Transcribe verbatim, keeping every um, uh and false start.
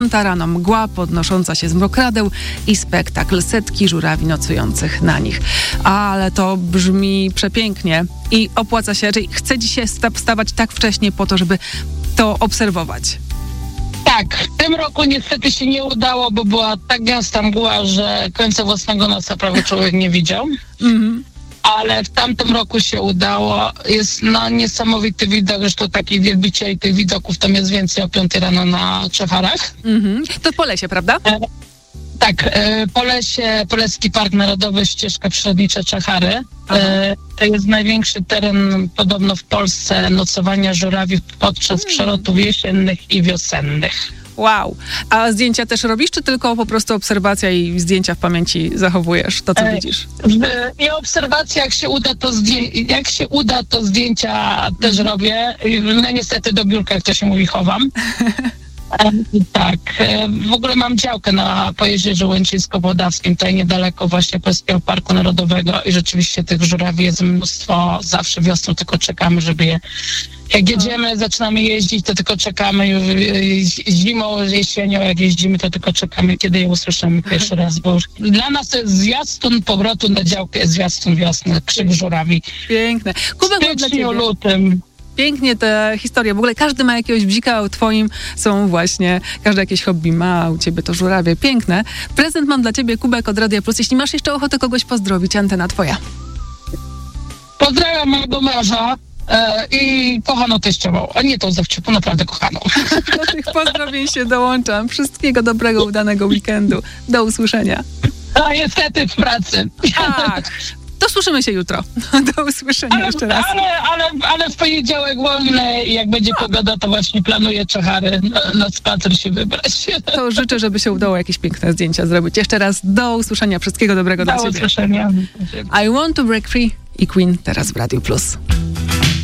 Ta rano mgła podnosząca się z mokradeł i spektakl setki żurawi nocujących na nich. Ale to brzmi przepięknie i opłaca się, czyli chce dzisiaj wstawać tak wcześnie po to, żeby to obserwować. Tak, w tym roku niestety się nie udało, bo była tak gęsta mgła, że końca własnego nosa prawie człowiek nie widział. Mhm. Ale w tamtym roku się udało. Jest no, niesamowity widok, zresztą takich wielbicieli tych widoków tam jest więcej o piątej rano na Czecharach. Mhm. To po lesie, prawda? E, tak, e, po lesie, Poleski Park Narodowy, ścieżka przyrodnicza Czechary. E, to jest największy teren podobno w Polsce nocowania żurawi podczas przelotów jesiennych i wiosennych. Wow. A zdjęcia też robisz, czy tylko po prostu obserwacja i zdjęcia w pamięci zachowujesz to, co e, widzisz? I obserwacja, jak się uda, to zdję- jak się uda, to zdjęcia też robię. No niestety do biurka, jak to się mówi, chowam. E, tak. E, w ogóle mam działkę na Pojezierzu Łęczyńsko-Mołdawskim, tutaj niedaleko właśnie Polskiego Parku Narodowego i rzeczywiście tych żurawi jest mnóstwo. Zawsze wiosną tylko czekamy, żeby je... Jak jedziemy, zaczynamy jeździć, to tylko czekamy już zimą, jesienią, jak jeździmy, to tylko czekamy, kiedy je usłyszymy pierwszy raz, bo już dla nas to jest zwiastun powrotu na działkę, jest zwiastun wiosny, krzyk żurawi. Piękne. Kubek, mam dla ciebie. Lutym. Pięknie te historie. W ogóle każdy ma jakiegoś bzika, a u twoim są właśnie, każdy jakieś hobby ma, a u ciebie to żurawie. Piękne. Prezent mam dla ciebie, Kubek od Radia Plus. Jeśli masz jeszcze ochotę kogoś pozdrowić, antena twoja. Pozdrawiam mojego męża. E, I kochaną teściową, a nie tą zawciupą, naprawdę kochaną. Do tych pozdrowień się dołączam. Wszystkiego dobrego, udanego weekendu. Do usłyszenia. A niestety w pracy. Tak. To słyszymy się jutro. Do usłyszenia ale, jeszcze raz. Ale, ale, ale w poniedziałek wolny i jak będzie pogoda, to właśnie planuję Czechary na, na spacer się wybrać. To życzę, żeby się udało jakieś piękne zdjęcia zrobić. Jeszcze raz do usłyszenia. Wszystkiego dobrego do dla ciebie. Do usłyszenia. I Want to Break Free i Queen teraz w Radiu Plus.